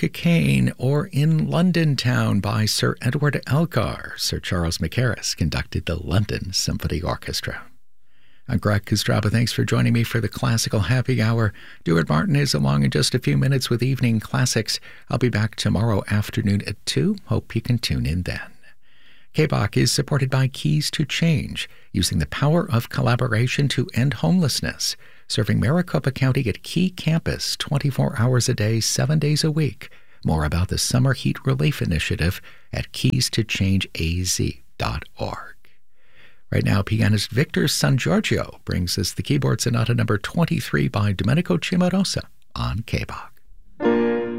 Chicane or In London Town by Sir Edward Elgar. Sir Charles Mackerras conducted the London Symphony Orchestra. I'm Greg Kostraba. Thanks for joining me for the Classical Happy Hour. Stuart Martin is along in just a few minutes with Evening Classics. I'll be back tomorrow afternoon at 2. Hope you can tune in then. KBOC is supported by Keys to Change, using the power of collaboration to end homelessness, serving Maricopa County at Key Campus 24 hours a day, 7 days a week. More about the Summer Heat Relief Initiative at keystochangeaz.org. Right now, pianist Victor Sangiorgio brings us the keyboard sonata number 23 by Domenico Cimarosa on KBOC.